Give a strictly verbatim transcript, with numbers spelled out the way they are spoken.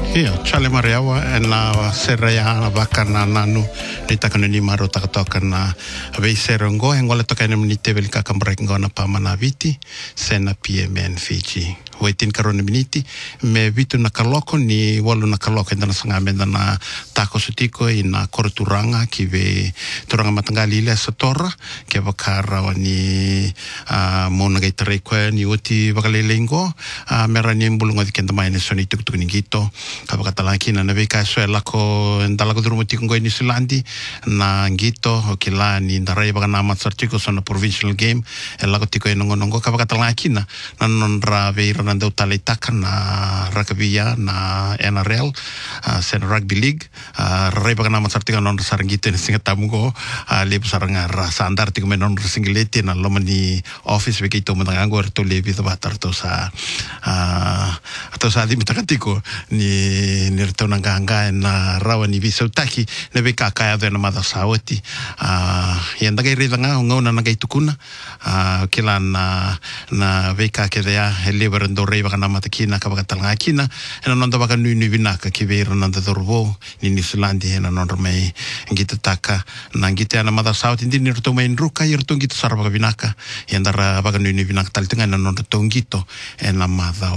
Ia, chale mareawa e na serea na waka na nanu ni takana ni maro takatoka na vei serongo e ngole toka ina minite veli kakambrek ngona pa manaviti sena P M N Fiji. Waitin karone miniti me vitu na kaloko ni walu na kaloko indana sanga menda na tako sutiko ina koruturanga ki ve turanga matangali ile satora ke vakara wani uh, mona gai tareikwe ni uti vakalelengo uh, mera ni mbulunga di kenda maine soni tukutuk ni gito kapakatalaki na naveka so lako ndalako durumuti kungo ni Silandi na gito okila ni ndarai vakana matsartiko sona provincial game e lako tiko ina ngonongo kapakatalaki na nanonra veira na deu taleitaka na rakavia na N R L uh, sen rugby league uh, rai baka nama sartika non sarangite ni singa tamugo uh, lebu saranga rasa andar tiko menon singilete na lomani office beki to mangango erto lebi to batar to sa uh, to sa di mitakatiko ni ni erto nanganga na rawa ni visautaki ne beka kaya de na mada sawati uh, yanda gai ridanga ngona na gai tukuna uh, kila na na beka kedea leber do rei baka namata kina ka baka talanga kina ena nonda baka nui nui vinaka ki veira nanda dorvo ni New Zealand ena nonda mai ngita taka na ngita ana mada sauti ndi ni ruto mai nruka i ruto ngita sara baka vinaka ena baka nui nui vinaka talitunga ena nonda to ngito ena mada